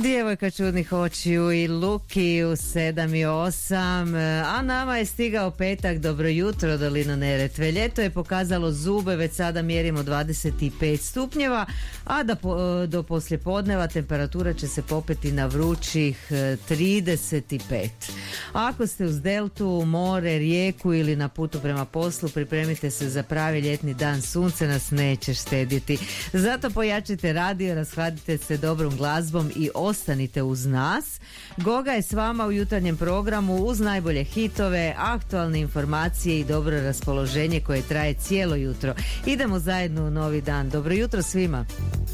Djevojka čudnih očiju i Luki u 7:08, a nama je stigao petak. Dobro jutro, dolino Neretve. Ljeto je pokazalo zube, već sada mjerimo 25 stupnjeva, a do poslijepodneva temperatura će se popeti na vrućih 35. Ako ste uz deltu, more, rijeku ili na putu prema poslu, pripremite se za pravi ljetni dan. Sunce nas neće štediti. Zato pojačite radio, rashladite se dobrom glazbom i ostanite uz nas. Goga je s vama u jutarnjem programu uz najbolje hitove, aktualne informacije i dobro raspoloženje koje traje cijelo jutro. Idemo zajedno u novi dan. Dobro jutro svima.